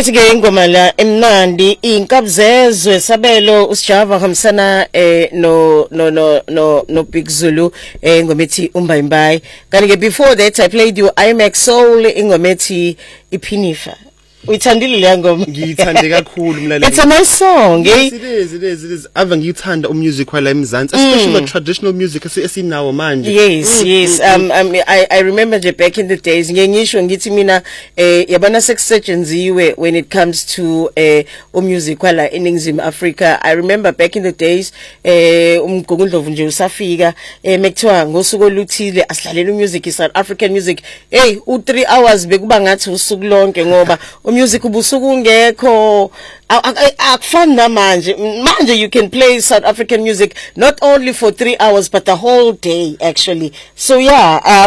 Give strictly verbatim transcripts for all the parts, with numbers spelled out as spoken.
Alright ke ingoma la emnandi inkabuzezwe sabelo usijava hamsana eh no no no no no Big Zulu eh ingoma ethi umbayimbayi kanti ke before that I played you I M X Soul ingoma ethi iphinifa uyithandile le ngoma ngiyithande kakhulu mlaleli It's a nice song eh it is it is it is ave ngiyithanda umusic wala eMzansi especially the traditional music esinawo manje Yes yes um I I remember the back in the days ngengisho ngithi mina eh yabona sekusetshenziswe when it comes to eh umusic wala eNingizimu Africa I remember back in the days eh umgungundlovu nje usafika eh mekuthiwa ngosuku oluthile asihlalela umusic iSouth African music hey u three hours bekuba ngathi usuku lonke ngoba music ubusuku ungekho akufani namanje manje you can play South African music not only for three hours but the whole day actually so yeah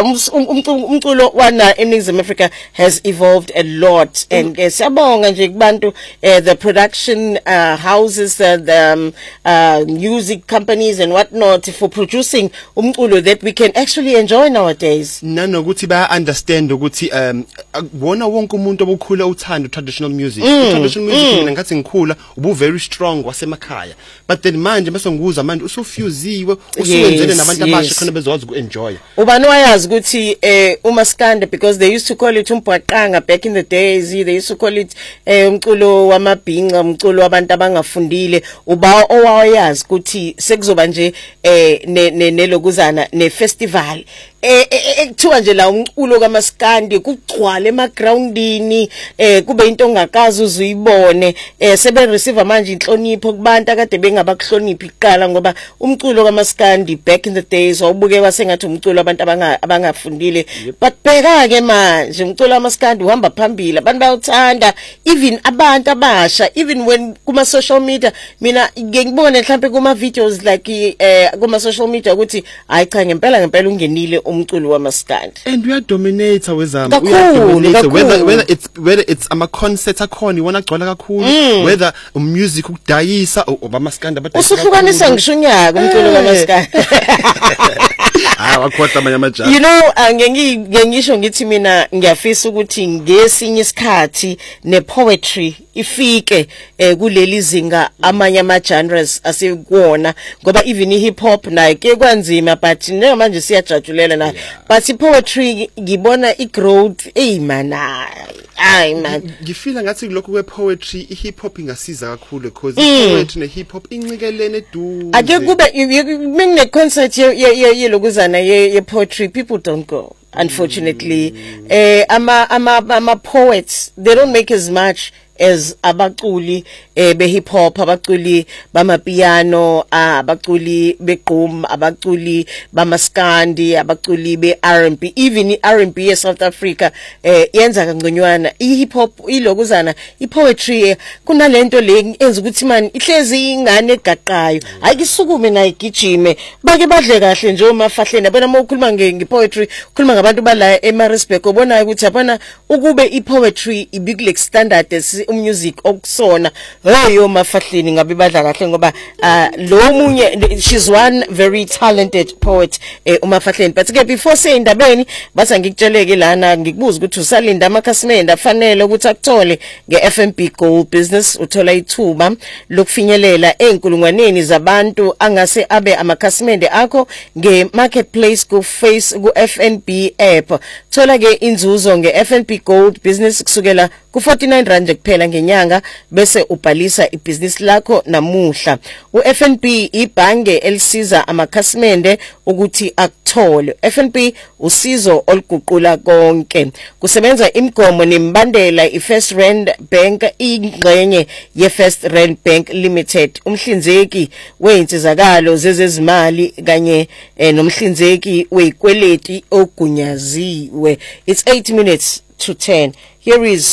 umculo wana eNingizimu Africa has evolved a lot and siyabonga nje kubantu the production uh, houses uh, the um, uh, music companies and what not for producing umculo that we can actually enjoy nowadays nanokuthi ba understand ukuthi um wona wonke umuntu obukhula uthanda traditional music mm, traditional music mina ngathi ngikhula ubu very strong wasemakhaya but then manje bese nguza manje usufuziwe usuwenzele nabantu abasha khona bezokwazi ukuenjoy ubani wayazi ukuthi eh uMaskandi because they used to call it umbhaqanga back in the days they used to call it eh umculo wamabhinqa umculo wabantu abangafundile uba owayazi ukuthi sekuzoba nje eh nelokuzana ne festival eh ekuthiwa nje la umculo kaMaskandi kugcwala emagroundini eh kube into ongakazi uzuyibone eh sebe receive manje inhlonipho kubantu akade bengabakuhloniphi iqala ngoba umculo kaMaskandi back in the days awubuke wasengathi umculo abantu abanga abangafundile but bheka ke manje umculo kaMaskandi uhamba phambili abantu bayawuthanda even abantu abasha even when kuma social media mina ngiyibone mhlawumbe kuma videos like eh kuma social media ukuthi hayi cha ngempela ngempela ungenile umculo waMaskandi and we are dominate wezama we are dominate whether whether it's whether it's ama concert akhona iwona agcwala kakhulu mm. whether music ukudayisa obamaskandi abadayisa usuhlukanisa ngisho unyaka umculo kaMaskandi ah wakhotha amanye amajaji you know ngengi ngengisho ngithi mina ngiyafisa ukuthi ngesinye isikhathi ne poetry ifike eh, kuleli zinga amanye ama genres asekuona ngoba even i hip hop nayo ke kwanzima but nje manje siyajajulela na but i poetry ngibona i growth hey mana ay man ngifila ngathi lokho kwe poetry i hip hop ingasiza kakhulu because mm. poetry ne hip hop inqikelene du ake kube mine concert ye ye lokuzana ye poetry people don't go unfortunately mm. eh ama ama ama poets they don't make as much as abaculi eh be hip hop abaculi bamapiano abaculi begqom abaculi bamaskandi abaculi be R and B even i R and B e South Africa eh yenza kangconywana i hip hop ilokuzana i poetry kunalento le enza ukuthi man ihlezi ingane egaqayo ayikisukume na igijime bake badle kahle nje umafahleni abona mawukhuluma nge poetry ukhuluma ngabantu bala eMaritzburg ubona ukuthi abona ukube i poetry ibig standard umusic okusona heyo mafahleni ngabe badla kahle ngoba lo munye she's one very talented poet umafahleni but ke before say indabeni basa ngikutsheleke lana ngikubuza ukuthi usalinda amakhasimende afanele ukuthi akuthole ngeF N B Gold Business uthola ithuba lokufinyelela enkulungwaneni zabantu angase abe amakhasimende akho ngemarketplace ku face ku F N B app thola ke inzuzo ngeF N B Gold Business kusukela ku forty-nine rand kuphela ngenyanga bese ubhalisa ibusiness lakho namuhla uF N B ibhange elisiza amakhasimende ukuthi akuthole F N B usizo oluguqula konke kusebenza imigomo nembandela iFirst Rand Bank ingxenye yeFirst Rand Bank Limited umhlinzeki weinsizakalo zezezimali kanye nomhlinzeki weyikweleti ogunyaziwe it's eight minutes to ten here is